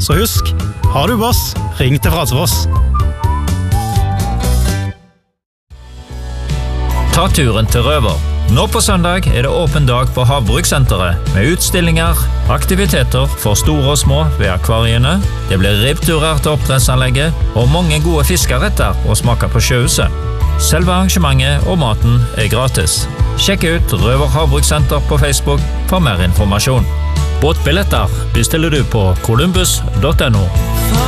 Så husk, har du boss, ring til Frasefoss. Ta turen til Røver. Nå på søndag det åpen dag på Havbrukssenteret, med utstillinger, aktiviteter for store og små ved akvariene. Det blir ribbturer til oppdrettsanlegget, og mange gode fiskeretter å smake på sjøhuset. Selve arrangementet og maten gratis. Sjekk ut Røver Havbrukssenter på Facebook for mer informasjon. Båtbilletter bestiller du på columbus.no.